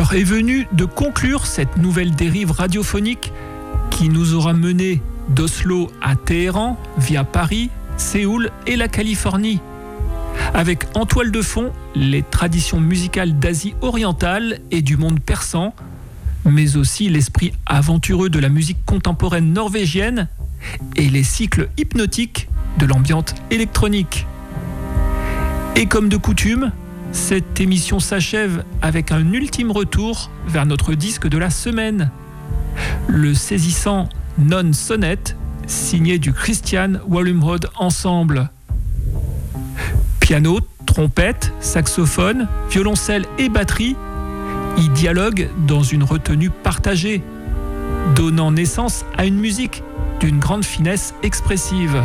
L'heure est venue de conclure cette nouvelle dérive radiophonique qui nous aura menés d'Oslo à Téhéran, via Paris, Séoul et la Californie. Avec en toile de fond les traditions musicales d'Asie orientale et du monde persan, mais aussi l'esprit aventureux de la musique contemporaine norvégienne et les cycles hypnotiques de l'ambiance électronique. Et comme de coutume, cette émission s'achève avec un ultime retour vers notre disque de la semaine, le saisissant Non Sonnet, signé du Christian Wallumrød Ensemble. Piano, trompette, saxophone, violoncelle et batterie y dialoguent dans une retenue partagée, donnant naissance à une musique d'une grande finesse expressive.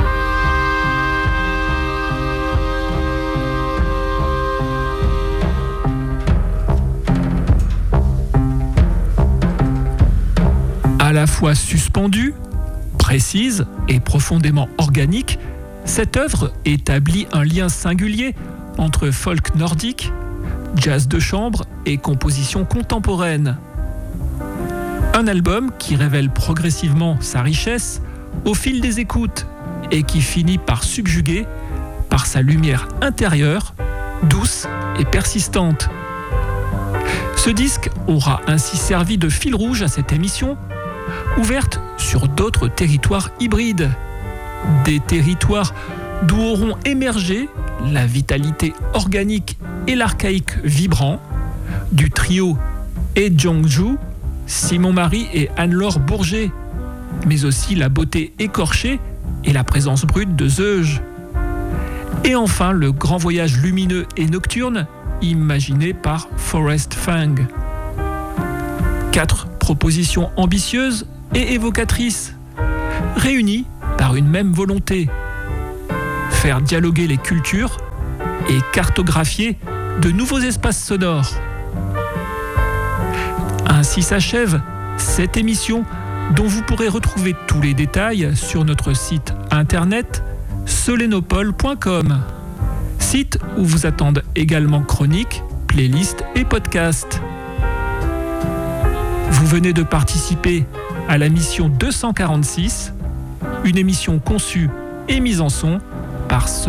À la fois suspendue, précise et profondément organique, cette œuvre établit un lien singulier entre folk nordique, jazz de chambre et composition contemporaine. Un album qui révèle progressivement sa richesse au fil des écoutes et qui finit par subjuguer par sa lumière intérieure, douce et persistante. Ce disque aura ainsi servi de fil rouge à cette émission, ouverte sur d'autres territoires hybrides. Des territoires d'où auront émergé la vitalité organique et l'archaïque vibrant du trio Lee Jong-ju, Simon Marie et Anne-Laure Bourget, mais aussi la beauté écorchée et la présence brute de Zeuge. Et enfin le grand voyage lumineux et nocturne imaginé par Forrest Fang. 4 propositions ambitieuses et évocatrices, réunies par une même volonté: faire dialoguer les cultures et cartographier de nouveaux espaces sonores. Ainsi s'achève cette émission dont vous pourrez retrouver tous les détails sur notre site internet solenopole.com, site où vous attendent également chroniques, playlists et podcasts. Vous venez de participer à la mission 246, une émission conçue et mise en son par